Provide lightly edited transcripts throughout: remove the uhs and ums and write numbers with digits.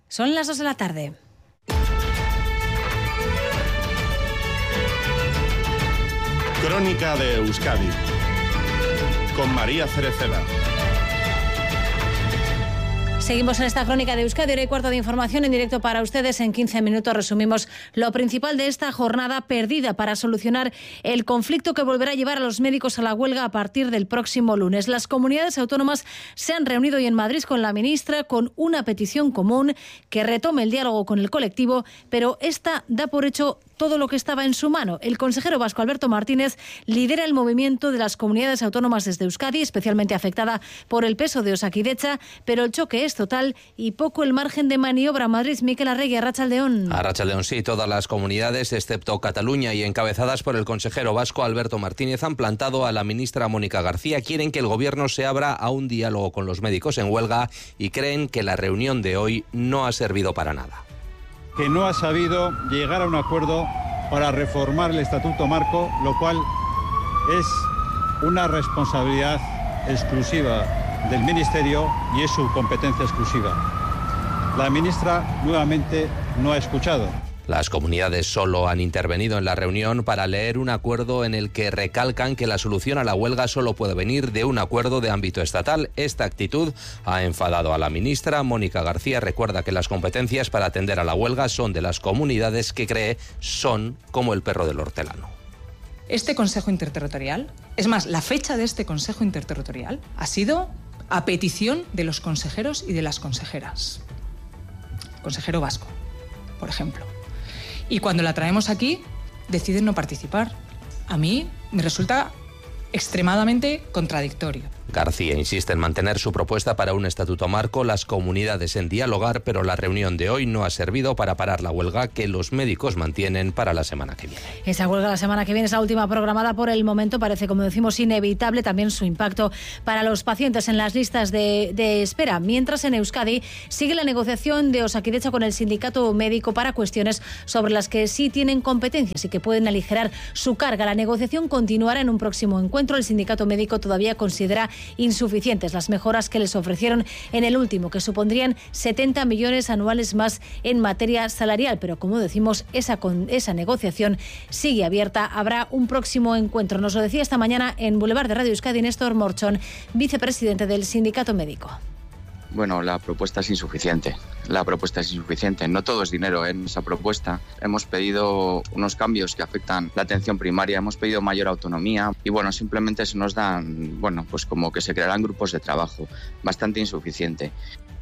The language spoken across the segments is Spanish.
Son las 2 de la tarde. Crónica de Euskadi con María Cereceda. Seguimos en esta crónica de Euskadi, hora y cuarto de información en directo para ustedes. En 15 minutos resumimos lo principal de esta jornada perdida para solucionar el conflicto que volverá a llevar a los médicos a la huelga a partir del próximo lunes. Las comunidades autónomas se han reunido hoy en Madrid con la ministra con una petición común que retome el diálogo con el colectivo, pero esta da por hecho todo lo que estaba en su mano. El consejero vasco Alberto Martínez lidera el movimiento de las comunidades autónomas desde Euskadi, especialmente afectada por el peso de Osakidetza, pero el choque es total y poco el margen de maniobra. Madrid, Miquel Arregui, Arratsaldeón. Arratsaldeón, sí, todas las comunidades, excepto Cataluña y encabezadas por el consejero vasco Alberto Martínez, han plantado a la ministra Mónica García. Quieren que el gobierno se abra a un diálogo con los médicos en huelga y creen que la reunión de hoy no ha servido para nada. Que no ha sabido llegar a un acuerdo para reformar el Estatuto Marco, lo cual es una responsabilidad exclusiva del Ministerio y es su competencia exclusiva. La ministra nuevamente no ha escuchado. Las comunidades solo han intervenido en la reunión para leer un acuerdo en el que recalcan que la solución a la huelga solo puede venir de un acuerdo de ámbito estatal. Esta actitud ha enfadado a la ministra. Mónica García recuerda que las competencias para atender a la huelga son de las comunidades que cree son como el perro del hortelano. Este Consejo Interterritorial, es más, la fecha de este Consejo Interterritorial ha sido a petición de los consejeros y de las consejeras. Consejero vasco, por ejemplo. Y cuando la traemos aquí, deciden no participar. A mí me resulta extremadamente contradictorio. García insiste en mantener su propuesta para un estatuto marco, las comunidades en dialogar, pero la reunión de hoy no ha servido para parar la huelga que los médicos mantienen para la semana que viene. Esa huelga la semana que viene es la última programada por el momento. Parece, como decimos, inevitable también su impacto para los pacientes en las listas de espera. Mientras en Euskadi sigue la negociación de Osakidetza con el sindicato médico para cuestiones sobre las que sí tienen competencias y que pueden aligerar su carga. La negociación continuará en un próximo encuentro. El sindicato médico todavía considera insuficientes las mejoras que les ofrecieron en el último, que supondrían 70 millones anuales más en materia salarial. Pero como decimos, esa negociación sigue abierta. Habrá un próximo encuentro. Nos lo decía esta mañana en Boulevard de Radio Euskadi Néstor Morchón, vicepresidente del sindicato médico. Bueno, la propuesta es insuficiente. No todo es dinero en esa propuesta. Hemos pedido unos cambios que afectan la atención primaria, hemos pedido mayor autonomía y bueno, simplemente se nos dan, pues como que se crearán grupos de trabajo. Bastante insuficiente.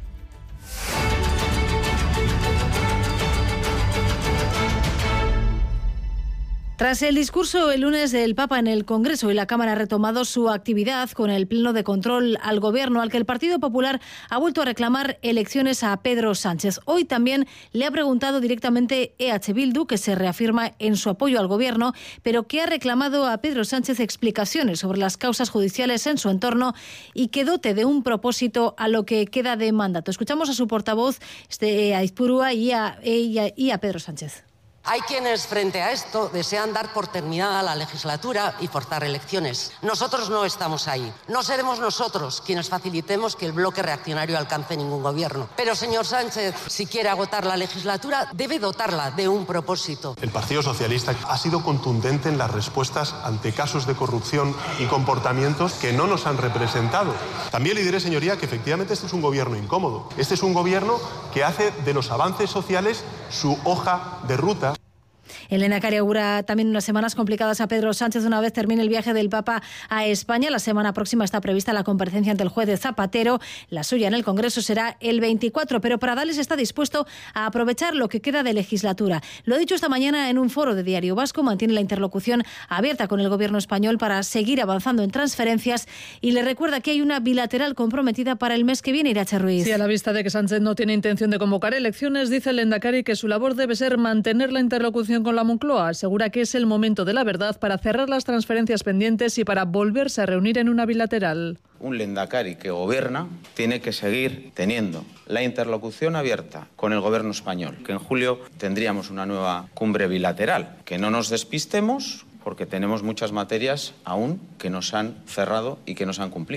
Tras el discurso el lunes del Papa en el Congreso y la Cámara ha retomado su actividad con el pleno de control al Gobierno, al que el Partido Popular ha vuelto a reclamar elecciones a Pedro Sánchez. Hoy también le ha preguntado directamente EH Bildu, que se reafirma en su apoyo al Gobierno, pero que ha reclamado a Pedro Sánchez explicaciones sobre las causas judiciales en su entorno y que dote de un propósito a lo que queda de mandato. Escuchamos a su portavoz, a Izpurua, y a Pedro Sánchez. Hay quienes frente a esto desean dar por terminada la legislatura y forzar elecciones. Nosotros no estamos ahí. No seremos nosotros quienes facilitemos que el bloque reaccionario alcance ningún gobierno. Pero, señor Sánchez, si quiere agotar la legislatura, debe dotarla de un propósito. El Partido Socialista ha sido contundente en las respuestas ante casos de corrupción y comportamientos que no nos han representado. También le diré, señoría, que efectivamente este es un gobierno incómodo. Este es un gobierno que hace de los avances sociales su hoja de ruta. El Lehendakari augura también unas semanas complicadas a Pedro Sánchez una vez termine el viaje del Papa a España. La semana próxima está prevista la comparecencia ante el juez de Zapatero. La suya en el Congreso será el 24, pero Pradales está dispuesto a aprovechar lo que queda de legislatura. Lo ha dicho esta mañana en un foro de Diario Vasco. Mantiene la interlocución abierta con el Gobierno español para seguir avanzando en transferencias y le recuerda que hay una bilateral comprometida para el mes que viene. Irache Ruiz. Sí, a la vista de que Sánchez no tiene intención de convocar elecciones, dice el Lehendakari que su labor debe ser mantener la interlocución con la Moncloa. Asegura que es el momento de la verdad para cerrar las transferencias pendientes y para volverse a reunir en una bilateral. Un Lehendakari que gobierna tiene que seguir teniendo la interlocución abierta con el Gobierno español, que en julio tendríamos una nueva cumbre bilateral. Que no nos despistemos porque tenemos muchas materias aún que nos han cerrado y que nos han cumplido.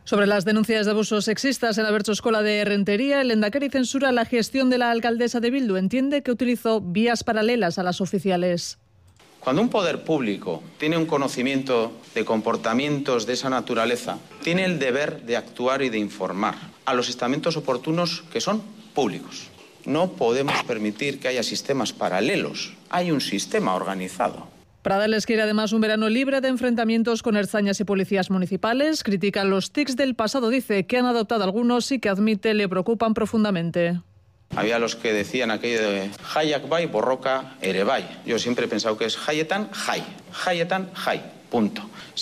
Sobre las denuncias de abusos sexistas en la Bertxoskola de Rentería, el Lehendakari censura la gestión de la alcaldesa de Bildu. Entiende que utilizó vías paralelas a las oficiales. Cuando un poder público tiene un conocimiento de comportamientos de esa naturaleza, tiene el deber de actuar y de informar a los estamentos oportunos que son públicos. No podemos permitir que haya sistemas paralelos. Hay un sistema organizado. Pradales quiere además un verano libre de enfrentamientos con ertzainas y policías municipales. Critica los tics del pasado, dice que han adoptado algunos y que admite le preocupan profundamente. Había los que decían aquello de Jaiak bai, borroka ere bai. Yo siempre he pensado que es Jaietan jai, Jaietan jai, punto.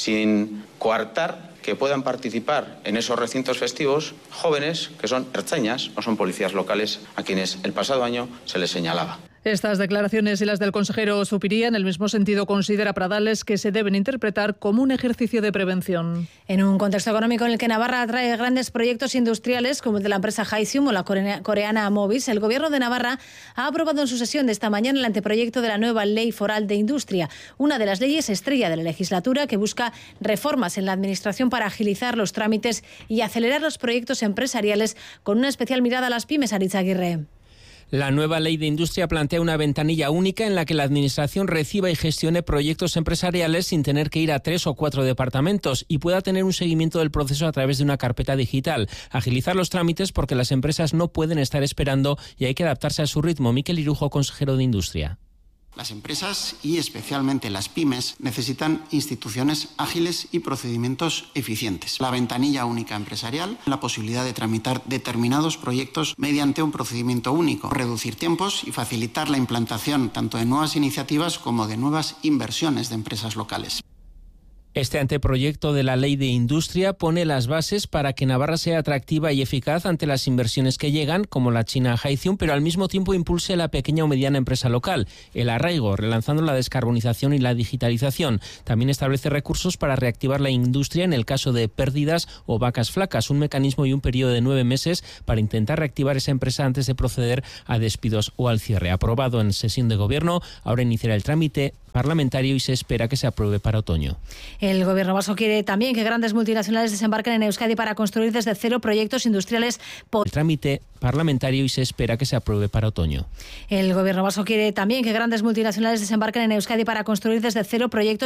Sin coartar que puedan participar en esos recintos festivos jóvenes que son ertzainas, no son policías locales, a quienes el pasado año se les señalaba. Estas declaraciones y las del consejero Zupiría, en el mismo sentido, considera Pradales que se deben interpretar como un ejercicio de prevención. En un contexto económico en el que Navarra atrae grandes proyectos industriales como el de la empresa Hysium o la coreana Movis, el Gobierno de Navarra ha aprobado en su sesión de esta mañana el anteproyecto de la nueva Ley Foral de Industria, una de las leyes estrella de la legislatura que busca reformas en la Administración para agilizar los trámites y acelerar los proyectos empresariales con una especial mirada a las pymes. Aritz Aguirre. La nueva ley de industria plantea una ventanilla única en la que la Administración reciba y gestione proyectos empresariales sin tener que ir a 3 o 4 departamentos y pueda tener un seguimiento del proceso a través de una carpeta digital. Agilizar los trámites porque las empresas no pueden estar esperando y hay que adaptarse a su ritmo. Miquel Irujo, consejero de Industria. Las empresas y especialmente las pymes necesitan instituciones ágiles y procedimientos eficientes. La ventanilla única empresarial, la posibilidad de tramitar determinados proyectos mediante un procedimiento único, reducir tiempos y facilitar la implantación tanto de nuevas iniciativas como de nuevas inversiones de empresas locales. Este anteproyecto de la Ley de Industria pone las bases para que Navarra sea atractiva y eficaz ante las inversiones que llegan, como la china Hysium, pero al mismo tiempo impulse la pequeña o mediana empresa local, el arraigo, relanzando la descarbonización y la digitalización. También establece recursos para reactivar la industria en el caso de pérdidas o vacas flacas, un mecanismo y un periodo de 9 meses para intentar reactivar esa empresa antes de proceder a despidos o al cierre. Aprobado en sesión de gobierno, ahora iniciará el trámite parlamentario y se espera que se apruebe para otoño. El Gobierno vasco quiere también que grandes multinacionales desembarquen en Euskadi para construir desde cero proyectos industriales. El trámite parlamentario y se espera que se apruebe para otoño. El Gobierno vasco quiere también que grandes multinacionales desembarquen en Euskadi para construir desde cero proyectos